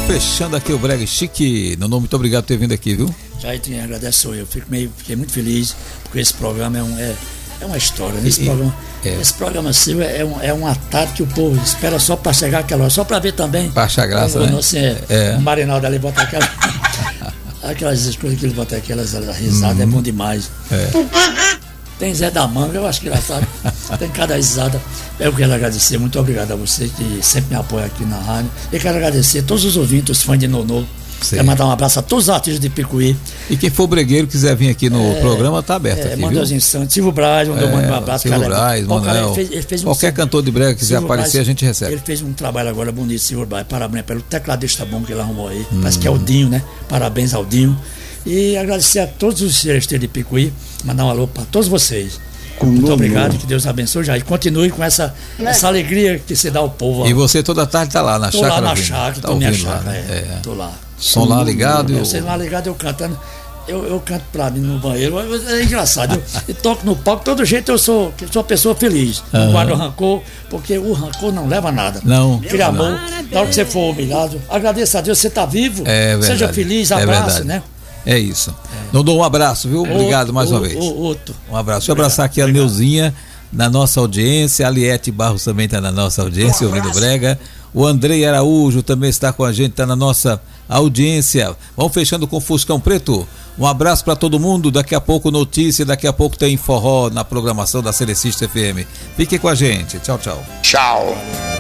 fechando aqui o Brega Chique. Nonô, muito obrigado por ter vindo aqui, viu? Jair, agradeço eu. Fiquei muito feliz, porque esse programa é uma história. Né? Esse programa seu é um atalho que o povo espera só para chegar aquela hora, só para ver também. Para achar graça, né? O Marinaldo ali bota aquelas coisas que ele bota, aquelas risadas, é bom demais. Tem Zé da Manga, eu acho engraçado. Tem cada risada. Eu quero agradecer, muito obrigado a você que sempre me apoia aqui na rádio. Eu quero agradecer a todos os ouvintes, os fãs de Nonô. Quero mandar um abraço a todos os artistas de Picuí. E quem for bregueiro quiser vir aqui no programa, tá aberto aqui, Mandeuzinho Santos, Silvio Braz, mandou um abraço. Silvio Braz, Manuel. Qualquer cantor de brega que quiser aparecer, a gente recebe. Ele fez um trabalho agora bonito, Silvio Braz. Parabéns pelo tecladista bom que ele arrumou aí. Parece que é o Dinho, né? Parabéns ao Dinho. E agradecer a todos os seresteiros de Picuí. Mandar um alô para todos vocês. Muito obrigado, que Deus abençoe já. E continue com essa alegria que você dá ao povo. Ó. E você toda tarde tá lá na chácara? Tô lá na chácara, tô minha chácara. Tô lá. Som lá ligado. Você lá ligado, eu cantando. Eu canto pra mim no banheiro. É engraçado. Eu toco no palco, todo jeito eu sou uma pessoa feliz. Não guardo rancor, porque o rancor não leva a nada. Não. Cria amor. Na hora que você for humilhado, agradeça a Deus, você tá vivo. Seja feliz, abraço, né? É isso. Nonô, um abraço, viu? Obrigado mais uma vez. Um abraço. Deixa eu abraçar aqui a Neuzinha na nossa audiência. A Liette Barros também está na nossa audiência, ouvindo Brega. O Andrei Araújo também está com a gente, está na nossa audiência. Vamos fechando com o Fuscão Preto. Um abraço para todo mundo. Daqui a pouco notícia, daqui a pouco tem forró na programação da Cerecista FM. Fique com a gente. Tchau, tchau. Tchau.